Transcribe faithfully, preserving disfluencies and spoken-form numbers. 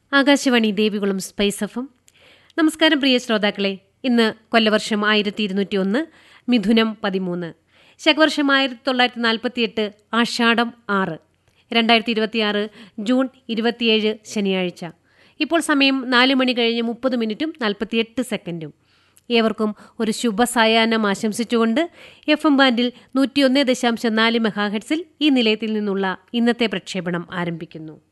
Akashvani Devikulam spice എഫും. നമസ്കാരം പ്രിയ ശ്രോതാക്കളെ. ഇന്ന് കൊല്ലവർഷം ആയിരത്തി ഇരുന്നൂറ്റി ഒന്ന് മിഥുനം പതിമൂന്ന്, ശകവർഷം ആയിരത്തി തൊള്ളായിരത്തി നാൽപ്പത്തി എട്ട് ആഷാഢം ആറ്, രണ്ടായിരത്തി ഇരുപത്തിയാറ് ജൂൺ ഇരുപത്തിയേഴ് ശനിയാഴ്ച. ഇപ്പോൾ സമയം നാല് മണി കഴിഞ്ഞ് മുപ്പത് മിനിറ്റും നാൽപ്പത്തിയെട്ട് സെക്കൻഡും. ഏവർക്കും ഒരു ശുഭസായാഹ്നം ആശംസിച്ചുകൊണ്ട് എഫ് എം ബാൻഡിൽ നൂറ്റിയൊന്ന് ദശാംശം നാല് മെഗാഹെർട്സിൽ ഈ നിലയത്തിൽ നിന്നുള്ള ഇന്നത്തെ പ്രക്ഷേപണം ആരംഭിക്കുന്നു.